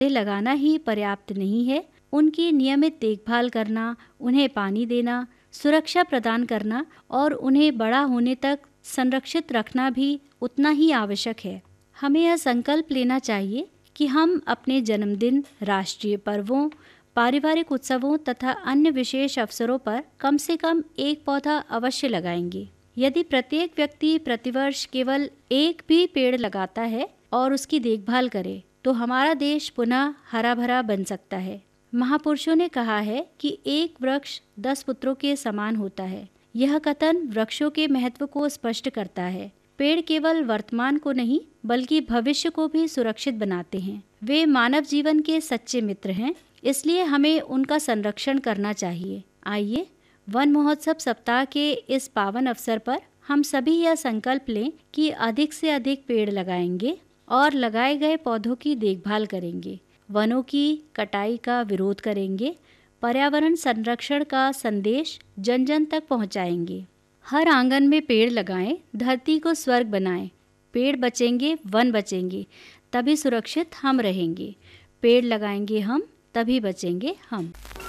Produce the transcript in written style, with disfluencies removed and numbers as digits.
लगाना ही पर्याप्त नहीं है, उनकी नियमित देखभाल करना, उन्हें पानी देना, सुरक्षा प्रदान करना और उन्हें बड़ा होने तक संरक्षित रखना भी उतना ही आवश्यक है। हमें यह संकल्प लेना चाहिए कि हम अपने जन्मदिन, राष्ट्रीय पर्वों, पारिवारिक उत्सवों तथा अन्य विशेष अवसरों पर कम से कम एक पौधा अवश्य लगाएंगे। यदि प्रत्येक व्यक्ति प्रतिवर्ष केवल एक भी पेड़ लगाता है और उसकी देखभाल करे तो हमारा देश पुनः हरा भरा बन सकता है। महापुरुषों ने कहा है कि एक वृक्ष 10 पुत्रों के समान होता है। यह कथन वृक्षों के महत्व को स्पष्ट करता है। पेड़ केवल वर्तमान को नहीं बल्कि भविष्य को भी सुरक्षित बनाते हैं। वे मानव जीवन के सच्चे मित्र हैं, इसलिए हमें उनका संरक्षण करना चाहिए। आइए वन महोत्सव सप्ताह के इस पावन अवसर पर हम सभी यह संकल्प लें कि अधिक से अधिक पेड़ लगाएंगे और लगाए गए पौधों की देखभाल करेंगे, वनों की कटाई का विरोध करेंगे, पर्यावरण संरक्षण का संदेश जन जन तक पहुंचाएंगे। हर आंगन में पेड़ लगाएं, धरती को स्वर्ग बनाएं। पेड़ बचेंगे, वन बचेंगे, तभी सुरक्षित हम रहेंगे। पेड़ लगाएंगे हम, तभी बचेंगे हम।